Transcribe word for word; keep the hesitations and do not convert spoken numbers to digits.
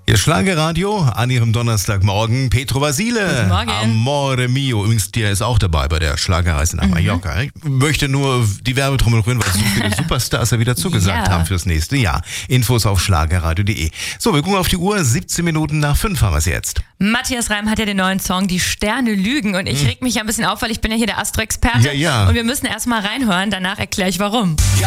Ihr Schlagerradio an Ihrem Donnerstagmorgen. Petro Vasile. Guten Morgen. Amore mio. Übrigens, der ist auch dabei bei der Schlagerreise nach Mallorca. Mhm. Ich möchte nur die Werbetrommel rühren, weil so viele Superstars ja wieder zugesagt ja. haben fürs nächste Jahr. Infos auf schlagerradio punkt de. So, wir gucken auf die Uhr. siebzehn Minuten nach fünf haben wir es jetzt. Matthias Reim hat ja den neuen Song Die Sterne lügen und ich reg mich ja ein bisschen auf, weil ich bin ja hier der Astro-Experte. Ja, ja. Und wir müssen erstmal reinhören, danach erkläre ich warum. Ja,